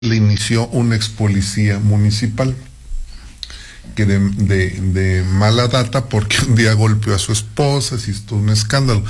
le inició un ex policía municipal que de mala data, porque un día golpeó a su esposa, se hizo un escándalo.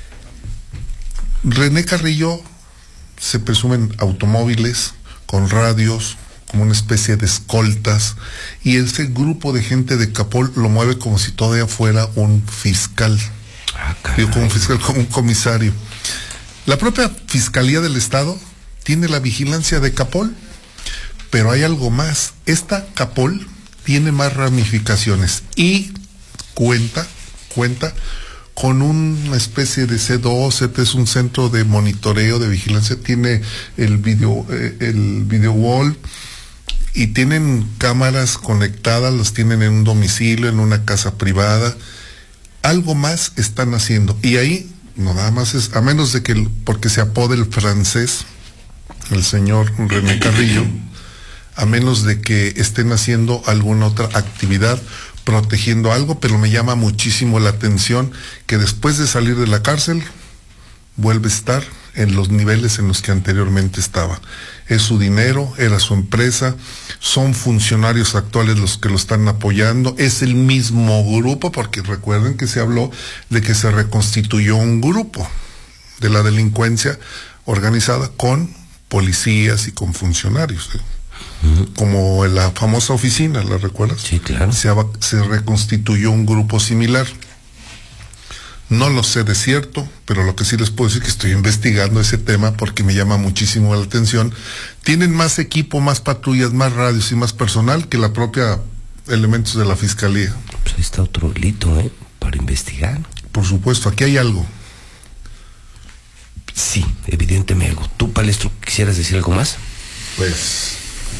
René Carrillo se presumen automóviles con radios, como una especie de escoltas, y ese grupo de gente de Capol lo mueve como si todavía fuera un fiscal. Digo, como un fiscal, como un comisario. La propia Fiscalía del Estado tiene la vigilancia de Capol, pero hay algo más. Esta Capol tiene más ramificaciones y cuenta con una especie de C2, es un centro de monitoreo, de vigilancia, tiene el video wall, y tienen cámaras conectadas, las tienen en un domicilio, en una casa privada. Algo más están haciendo, y ahí no nada más es, a menos de que, porque se apode el francés, el señor René Carrillo, a menos de que estén haciendo alguna otra actividad, protegiendo algo, pero me llama muchísimo la atención que después de salir de la cárcel, vuelve a estar en los niveles en los que anteriormente estaba. Es su dinero, era su empresa, son funcionarios actuales los que lo están apoyando, es el mismo grupo, porque recuerden que se habló de que se reconstituyó un grupo de la delincuencia organizada con policías y con funcionarios, como en la famosa oficina, ¿la recuerdas? Sí, claro. Se reconstituyó un grupo similar. No lo sé de cierto, pero lo que sí les puedo decir es que estoy investigando ese tema porque me llama muchísimo la atención. Tienen más equipo, más patrullas, más radios y más personal que la propia elementos de la Fiscalía. Pues ahí está otro delito, para investigar. Por supuesto, aquí hay algo. Sí, evidentemente algo. ¿Tú, Palestro, quisieras decir algo más? Pues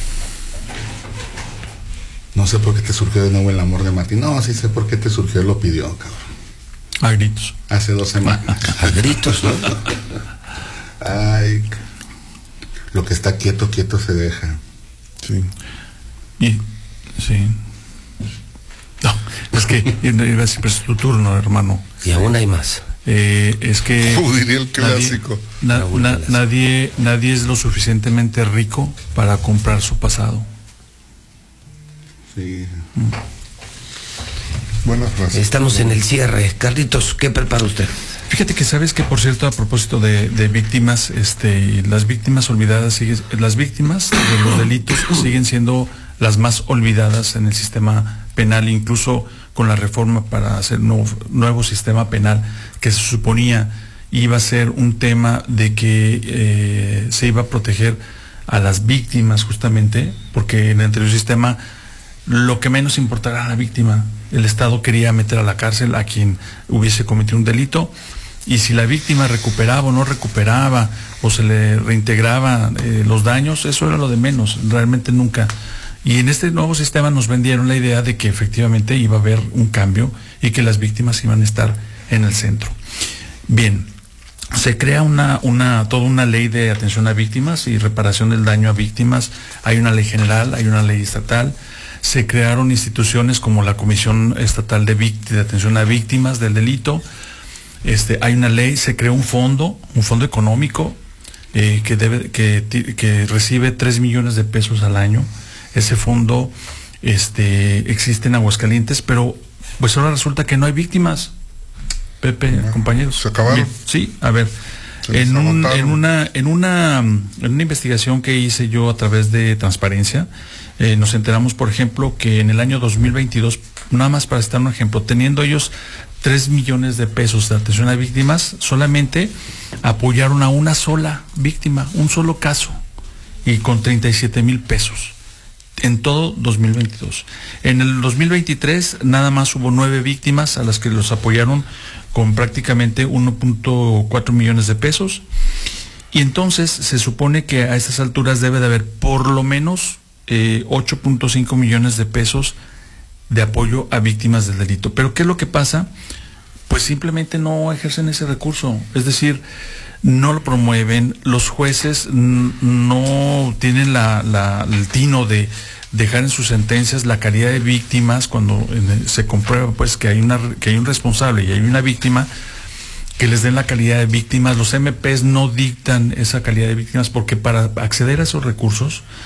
no sé por qué te surgió de nuevo el amor de Martín. No, sí sé por qué te surgió, lo pidió, cabrón. A gritos. Hace 2 semanas. A gritos, ¿no? Ay, lo que está quieto, quieto se deja. Sí. Y, sí. No, es que iba a decir, pues es tu turno, hermano. Y aún hay más. Es que Diría el clásico. Nadie es lo suficientemente rico para comprar su pasado. Sí. Buena frase. Estamos en el cierre. Carlitos, ¿qué prepara usted? Fíjate que sabes que, por cierto, a propósito de víctimas, las víctimas olvidadas, las víctimas de los delitos siguen siendo las más olvidadas en el sistema penal, incluso con la reforma para hacer nuevo sistema penal, que se suponía iba a ser un tema de que se iba a proteger a las víctimas justamente, porque en el anterior sistema lo que menos importara a la víctima. El Estado quería meter a la cárcel a quien hubiese cometido un delito, y si la víctima recuperaba o no recuperaba, o se le reintegraba los daños, eso era lo de menos, realmente nunca. Y en este nuevo sistema nos vendieron la idea de que efectivamente iba a haber un cambio y que las víctimas iban a estar en el centro. Bien, se crea toda una ley de atención a víctimas y reparación del daño a víctimas. Hay una ley general, hay una ley estatal. Se crearon instituciones como la Comisión Estatal de Atención a Víctimas del Delito. Hay una ley, se creó un fondo económico que recibe 3 millones de pesos al año. Ese fondo existe en Aguascalientes, pero pues ahora resulta que no hay víctimas. Pepe, compañeros. ¿Se acabaron? Bien, sí, a ver. En una investigación que hice yo a través de Transparencia, nos enteramos, por ejemplo, que en el año 2022, nada más para citar un ejemplo, teniendo ellos 3 millones de pesos de atención a víctimas, solamente apoyaron a una sola víctima, un solo caso, y con 37,000 pesos. En todo 2022. En el 2023 nada más hubo 9 víctimas a las que los apoyaron con prácticamente 1.4 millones de pesos. Y entonces se supone que a estas alturas debe de haber por lo menos 8.5 millones de pesos de apoyo a víctimas del delito. Pero ¿qué es lo que pasa? Pues simplemente no ejercen ese recurso. Es decir, no lo promueven, los jueces no tienen el tino de dejar en sus sentencias la calidad de víctimas cuando se comprueba pues que hay un responsable y hay una víctima, que les den la calidad de víctimas. Los MPs no dictan esa calidad de víctimas porque para acceder a esos recursos